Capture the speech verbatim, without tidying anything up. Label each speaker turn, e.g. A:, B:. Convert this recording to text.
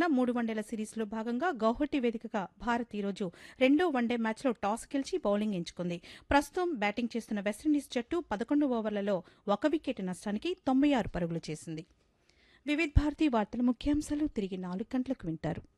A: మూడు వన్డేల సిరీస్లో భాగంగా గౌహటి వేదికగా భారత్ ఈరోజు రెండో వన్డే మ్యాచ్లో టాస్ గెలిచి బౌలింగ్ ఎంచుకుంది. ప్రస్తుతం బ్యాటింగ్ చేస్తున్న వెస్టిండీస్ జట్టు పదకొండు ఓవర్లలో ఒక వికెట్ నష్టానికి తొంభై ఆరు పరుగులు చేసింది. వివిధ్ భారతి వార్తల ముఖ్యాంశాలు తిరిగి నాలుగు గంటలకు వింటారు.